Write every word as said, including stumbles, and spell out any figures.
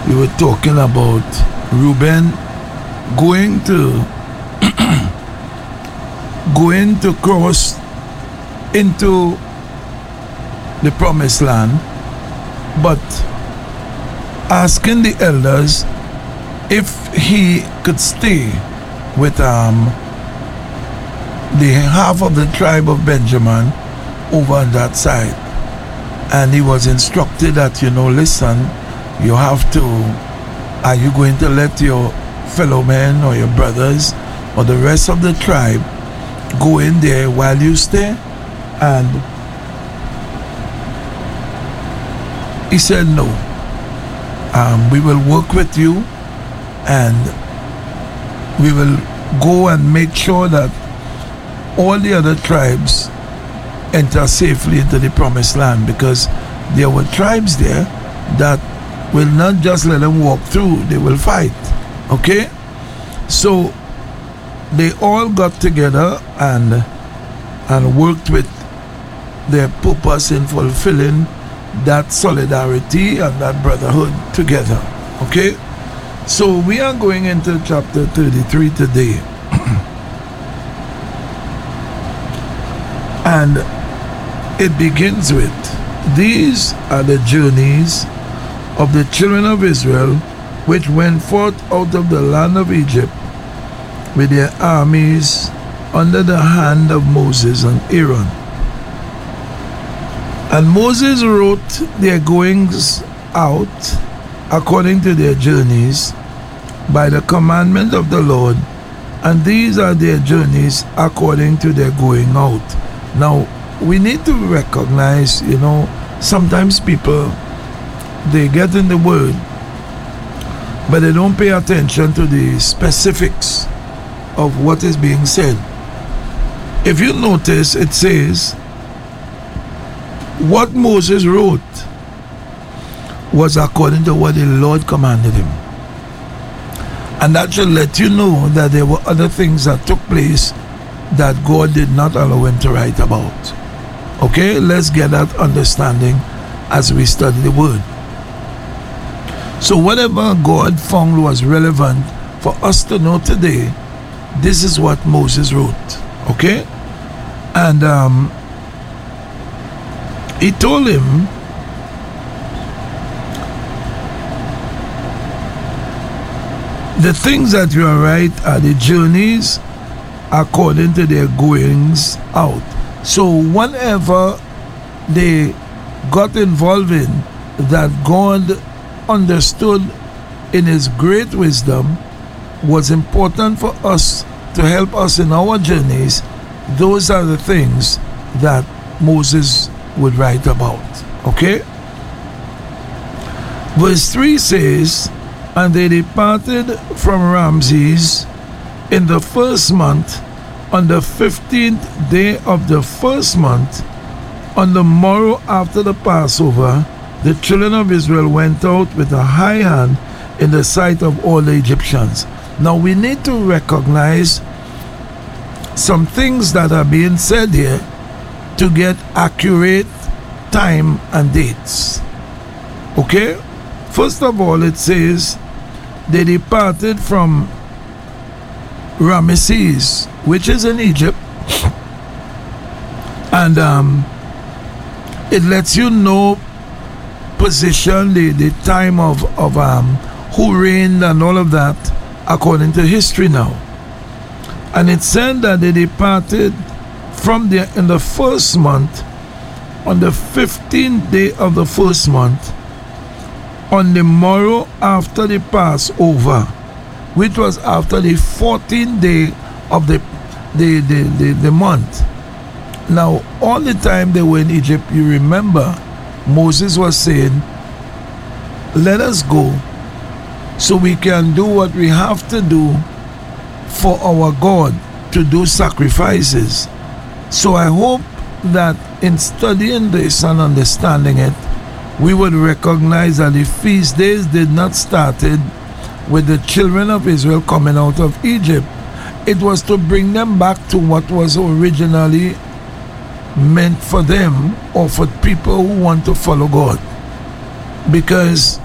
we were talking about Reuben going to going to cross into the promised land, but asking the elders if he could stay with um the half of the tribe of Benjamin over on that side. And he was instructed that, you know, listen, you have to, are you going to let your fellow men or your brothers or the rest of the tribe go in there while you stay? And he said no. Um, we will work with you, and we will go and make sure that all the other tribes enter safely into the promised land, because there were tribes there that will not just let them walk through, they will fight. Okay? So they all got together and and worked with their purpose in fulfilling that solidarity and that brotherhood together. Okay? So we are going into chapter thirty-three today. And it begins with, these are the journeys of the children of Israel which went forth out of the land of Egypt with their armies under the hand of Moses and Aaron. And Moses wrote their goings out according to their journeys by the commandment of the Lord, and these are their journeys according to their going out. Now, we need to recognize, you know, sometimes people, they get in the word, but they don't pay attention to the specifics of what is being said. If you notice, it says, what Moses wrote was according to what the Lord commanded him. And that should let you know that there were other things that took place that God did not allow him to write about. Okay, let's get that understanding as we study the word. So whatever God found was relevant for us to know today, this is what Moses wrote. Okay? And um, he told him the things that you are right are the journeys according to their goings out. So whatever they got involved in that God understood in his great wisdom was important for us to help us in our journeys, those are the things that Moses would write about. Okay? Verse three says, and they departed from Ramses in the first month, on the fifteenth day of the first month, on the morrow after the Passover, the children of Israel went out with a high hand in the sight of all the Egyptians. Now we need to recognize some things that are being said here to get accurate time and dates. Okay? First of all, it says they departed from Ramesses, which is in Egypt, and um, it lets you know position, the, the time of, of um, who reigned and all of that according to history now. And it said that they departed from there in the first month, on the fifteenth day of the first month, on the morrow after the Passover, which was after the fourteenth day of the the, the, the the month. Now, all the time they were in Egypt, you remember Moses was saying, let us go so we can do what we have to do for our God, to do sacrifices. So I hope that in studying this and understanding it, we would recognize that the feast days did not started with the children of Israel coming out of Egypt. It was to bring them back to what was originally meant for them, or for people who want to follow God. Because